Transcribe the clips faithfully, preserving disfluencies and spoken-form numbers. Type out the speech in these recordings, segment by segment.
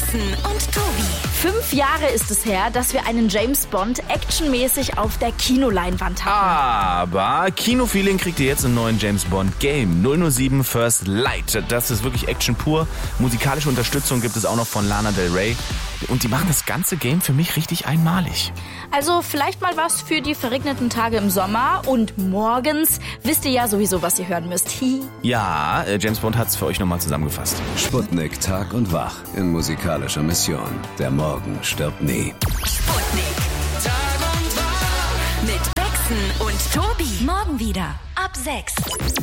Matzen und Tobi. Fünf Jahre ist es her, dass wir einen James Bond actionmäßig auf der Kinoleinwand hatten. Aber Kinofeeling kriegt ihr jetzt im neuen James Bond Game null null sieben First Light. Das ist wirklich Action pur. Musikalische Unterstützung gibt es auch noch von Lana Del Rey. Und die machen das ganze Game für mich richtig einmalig. Also vielleicht mal was für die verregneten Tage im Sommer. Und morgens wisst ihr ja sowieso, was ihr hören müsst. Ja, James Bond hat's für euch nochmal zusammengefasst. Sputnik Tag und Wach in musikalischer Mission. Der Morgen stirbt nie. Sputnik. Tag und Wach. Mit Bexen und Tobi. Morgen wieder. Ab sechs.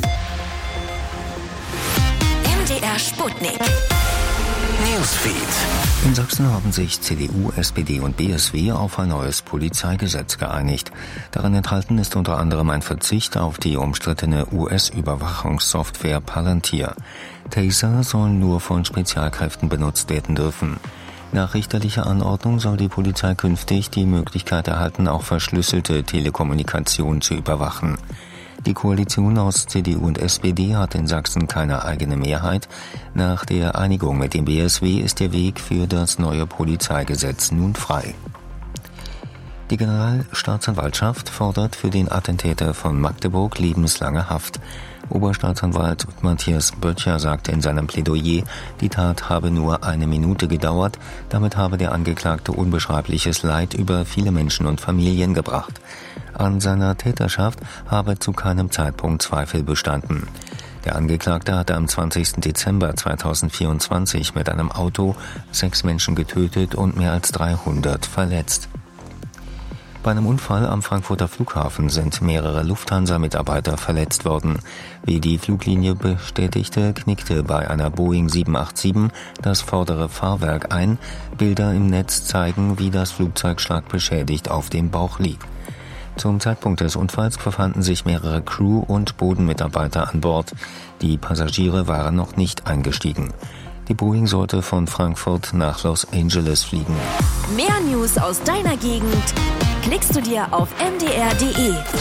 M D R Sputnik. Newsfeed. In Sachsen haben sich C D U, S P D und B S W auf ein neues Polizeigesetz geeinigt. Darin enthalten ist unter anderem ein Verzicht auf die umstrittene U S-Überwachungssoftware Palantir. Taser sollen nur von Spezialkräften benutzt werden dürfen. Nach richterlicher Anordnung soll die Polizei künftig die Möglichkeit erhalten, auch verschlüsselte Telekommunikation zu überwachen. Die Koalition aus C D U und S P D hat in Sachsen keine eigene Mehrheit. Nach der Einigung mit dem B S W ist der Weg für das neue Polizeigesetz nun frei. Die Generalstaatsanwaltschaft fordert für den Attentäter von Magdeburg lebenslange Haft. Oberstaatsanwalt Matthias Böttcher sagte in seinem Plädoyer, die Tat habe nur eine Minute gedauert, damit habe der Angeklagte unbeschreibliches Leid über viele Menschen und Familien gebracht. An seiner Täterschaft habe zu keinem Zeitpunkt Zweifel bestanden. Der Angeklagte hatte am zwanzigsten Dezember zweitausendvierundzwanzig mit einem Auto sechs Menschen getötet und mehr als dreihundert verletzt. Bei einem Unfall am Frankfurter Flughafen sind mehrere Lufthansa-Mitarbeiter verletzt worden. Wie die Fluglinie bestätigte, knickte bei einer Boeing sieben acht sieben das vordere Fahrwerk ein. Bilder im Netz zeigen, wie das Flugzeug stark beschädigt auf dem Bauch liegt. Zum Zeitpunkt des Unfalls befanden sich mehrere Crew- und Bodenmitarbeiter an Bord. Die Passagiere waren noch nicht eingestiegen. Die Boeing sollte von Frankfurt nach Los Angeles fliegen. Mehr News aus deiner Gegend klickst du dir auf m d r punkt d e.